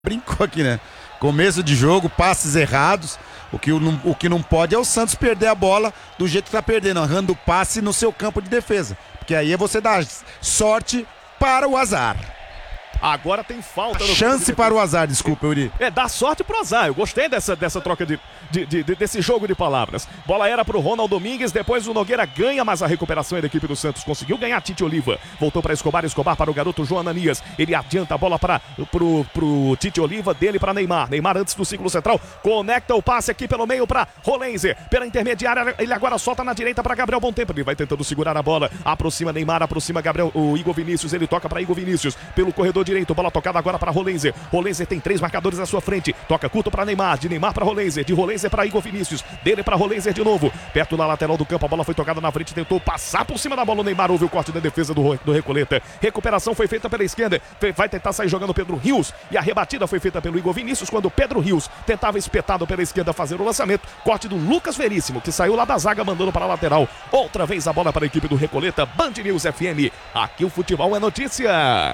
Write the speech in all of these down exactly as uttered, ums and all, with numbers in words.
Brincou aqui, né? Começo de jogo, passes errados. O que não, o que não pode é o Santos perder a bola do jeito que tá perdendo, errando o passe no seu campo de defesa. Porque aí é você dar sorte para o azar. Agora tem falta no Chance para o azar, desculpa, Yuri. É, dá sorte pro azar. Eu gostei dessa, dessa troca de, de, de, de desse jogo de palavras. Bola era pro Ronald Domingues, depois o Nogueira ganha, mas a recuperação é da equipe do Santos. Conseguiu ganhar Tite Oliva. Voltou para Escobar, Escobar para o garoto João Ananias. Ele adianta a bola para pro, pro Tite Oliva, dele para Neymar. Neymar antes do círculo central, conecta o passe aqui pelo meio para Rolense. Pela intermediária, ele agora solta na direita para Gabriel Bontempo. Ele vai tentando segurar a bola. Aproxima Neymar, aproxima Gabriel, o Igor Vinícius. Ele toca para Igor Vinícius pelo corredor direito. Bola tocada agora para Rolense. Rolense tem três marcadores à sua frente. Toca curto para Neymar. De Neymar para Rolense. De Rolense para Igor Vinícius. Dele para Rolense de novo. Perto da lateral do campo. A bola foi tocada na frente. Tentou passar por cima da bola. O Neymar houve o corte da defesa do, do Recoleta. Recuperação foi feita pela esquerda. Vai tentar sair jogando Pedro Rios. E a rebatida foi feita pelo Igor Vinícius. Quando o Pedro Rios tentava espetado pela esquerda fazer o lançamento. Corte do Lucas Veríssimo, que saiu lá da zaga mandando para a lateral. Outra vez a bola para a equipe do Recoleta. Band News F M. Aqui o futebol é notícia.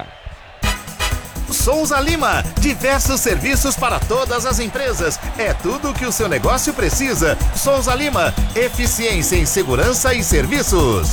Souza Lima, diversos serviços para todas as empresas. É tudo o que o seu negócio precisa. Souza Lima, eficiência em segurança e serviços.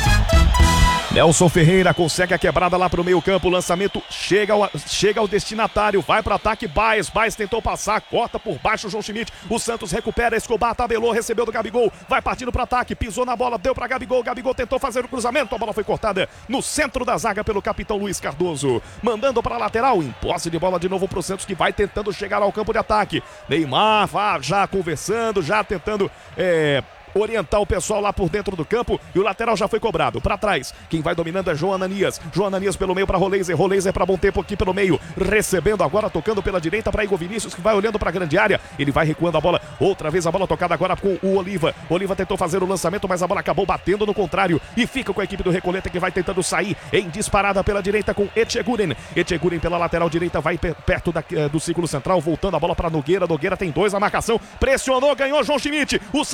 Nelson Ferreira consegue a quebrada lá pro meio campo, o lançamento chega ao, chega ao destinatário, vai para ataque, Baez, Baez tentou passar, corta por baixo o João Schmidt, o Santos recupera, Escobar tabelou, recebeu do Gabigol, vai partindo para ataque, pisou na bola, deu para Gabigol, Gabigol tentou fazer o cruzamento, a bola foi cortada no centro da zaga pelo capitão Luiz Cardoso, mandando para a lateral, em posse de bola de novo pro Santos, que vai tentando chegar ao campo de ataque, Neymar vai já conversando, já tentando é... orientar o pessoal lá por dentro do campo e o lateral já foi cobrado. Para trás, quem vai dominando é João Ananias. João Ananias pelo meio para Rolense. Rolense para Bontempo aqui pelo meio. Recebendo agora, tocando pela direita para Igor Vinícius, que vai olhando para a grande área. Ele vai recuando a bola. Outra vez a bola tocada agora com o Oliva. Oliva tentou fazer o lançamento, mas a bola acabou batendo no contrário. E fica com a equipe do Recoleta, que vai tentando sair em disparada pela direita com Etcheguren. Etcheguren pela lateral direita vai perto da, do círculo central. Voltando a bola para Nogueira. Nogueira tem dois na marcação. Pressionou, ganhou João Schmidt. O